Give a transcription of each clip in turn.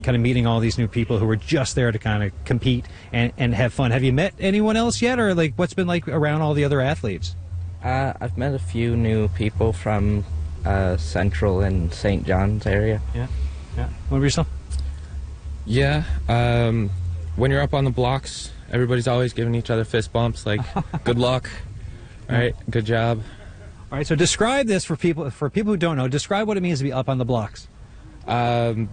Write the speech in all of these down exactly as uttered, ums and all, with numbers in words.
kind of meeting all these new people who are just there to kind of compete and, and have fun. Have you met anyone else yet, or like what's been like around all the other athletes? Uh, I've met a few new people from uh, Central and Saint John's area. Yeah, yeah. What about yourself? Yeah, um, when you're up on the blocks, everybody's always giving each other fist bumps, like, good luck, all right, good job. All right, so describe this for people for people who don't know. Describe what it means to be up on the blocks. Um,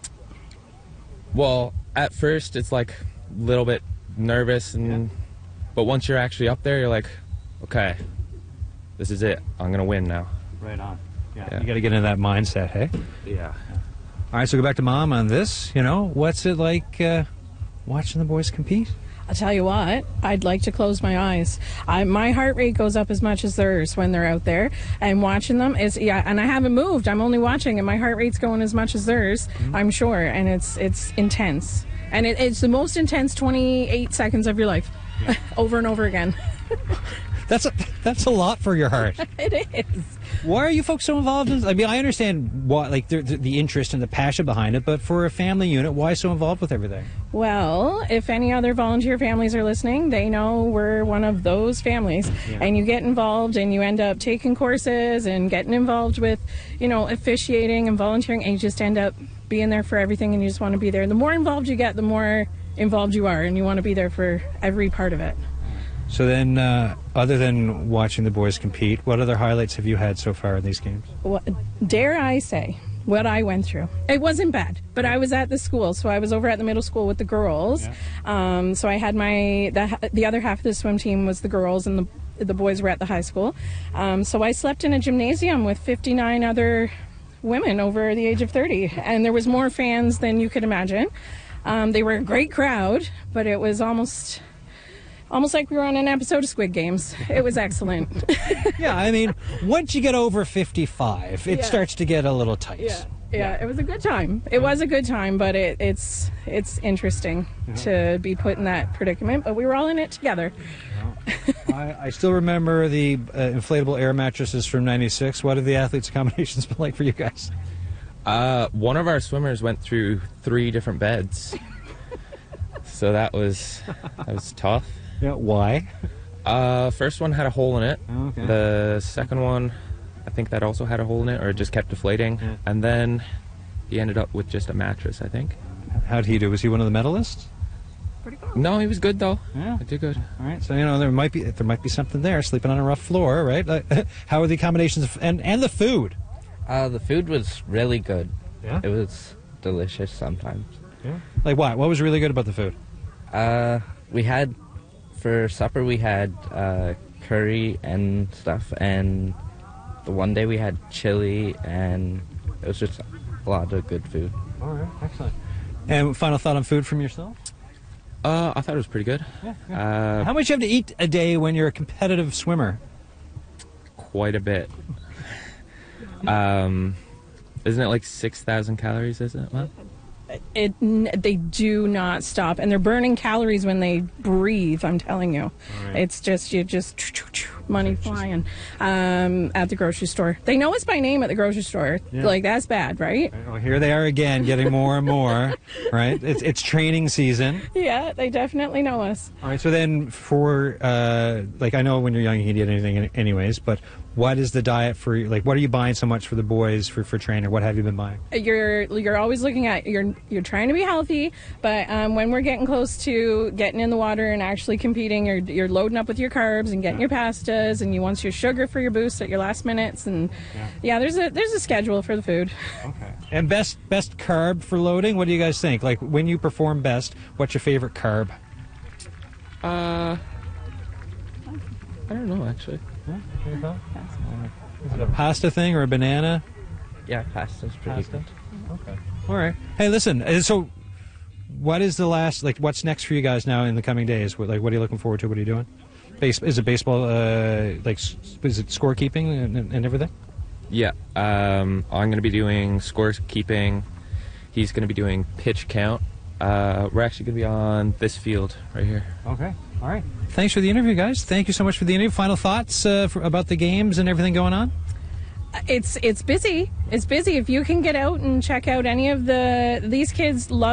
well, at first, it's like a little bit nervous, and yeah. but once you're actually up there, you're like, okay, this is it. I'm going to win now. Right on. Yeah, yeah. You got to get into that mindset, hey? Yeah. All right, so go back to Mom on this. You know, what's it like uh, watching the boys compete? I'll tell you what, I'd like to close my eyes. I, my heart rate goes up as much as theirs when they're out there. And watching them is, yeah, and I haven't moved. I'm only watching, and my heart rate's going as much as theirs, mm-hmm. I'm sure. And it's it's intense. And it, it's the most intense twenty-eight seconds of your life, yeah. over and over again. That's a, that's a lot for your heart. It is. Why are you folks so involved in this? I mean, I understand what, like the, the interest and the passion behind it, but for a family unit, why so involved with everything? Well, if any other volunteer families are listening, they know we're one of those families. Yeah. And you get involved and you end up taking courses and getting involved with, you know, officiating and volunteering, and you just end up being there for everything, and you just want to be there. The more involved you get, the more involved you are, and you want to be there for every part of it. So then, uh, other than watching the boys compete, what other highlights have you had so far in these games? What, dare I say what I went through? It wasn't bad, but I was at the school, so I was over at the middle school with the girls. Yeah. Um, so I had my the, the other half of the swim team was the girls, and the the boys were at the high school. Um, so I slept in a gymnasium with fifty-nine other women over the age of thirty, and there was more fans than you could imagine. Um, they were a great crowd, but it was almost. Almost like we were on an episode of Squid Games. It was excellent. Yeah, I mean, once you get over fifty-five, it yeah. starts to get a little tight. Yeah, yeah, yeah. It was a good time. It was a good time, but it, it's it's interesting yeah. to be put in that predicament. But we were all in it together. Well, I, I still remember the uh, inflatable air mattresses from ninety-six. What have the athletes' accommodations been like for you guys? Uh, one of our swimmers went through three different beds, so that was that was tough. Yeah, why? Uh, first one had a hole in it. Oh, okay. The second one, I think that also had a hole in it, or it just kept deflating. Yeah. And then he ended up with just a mattress, I think. How'd he do? Was he one of the medalists? Pretty good. No, he was good though. Yeah, he did good. All right, so you know there might be there might be something there. Sleeping on a rough floor, right? Uh, how are the accommodations and and the food? Uh, the food was really good. Yeah, it was delicious sometimes. Yeah, like what? What was really good about the food? Uh, we had. For supper, we had uh, curry and stuff, and the one day we had chili, and it was just a lot of good food. All right, excellent. And final thought on food from yourself? Uh, I thought it was pretty good. Yeah, yeah. Uh, How much do you have to eat a day when you're a competitive swimmer? Quite a bit. um, isn't it like six thousand calories, isn't it, Mom? It, they do not stop, and they're burning calories when they breathe. I'm telling you, right. It's just you just money flying um, at the grocery store. They know us by name at the grocery store. Yeah. Like that's bad, right? Well, here they are again, getting more and more. Right? It's it's training season. Yeah, they definitely know us. All right. So then, for uh, like, I know when you're young you can eat anything, anyways, but. What is the diet for, like, what are you buying so much for the boys for, for training? What have you been buying? You're you're always looking at, you're you're trying to be healthy, but um, when we're getting close to getting in the water and actually competing, you're you're loading up with your carbs and getting yeah. your pastas, and you want your sugar for your boost at your last minutes, and yeah, yeah there's a there's a schedule for the food. Okay. And best best carb for loading, what do you guys think? Like, when you perform best, what's your favorite carb? Uh, I don't know, actually. Yeah, is it a pasta thing or a banana? Yeah, pasta's pretty Pasta? good. Okay. All right. Hey, listen. So, what is the last? Like, what's next for you guys now in the coming days? What, like, what are you looking forward to? What are you doing? Base, is it baseball? Uh, like, is it scorekeeping and, and everything? Yeah. Um, I'm going to be doing scorekeeping. He's going to be doing pitch count. Uh, we're actually going to be on this field right here. Okay. All right. Thanks for the interview, guys. Thank you so much for the interview. Final thoughts uh, for, about the games and everything going on? It's it's busy. It's busy. If you can get out and check out any of the... These kids love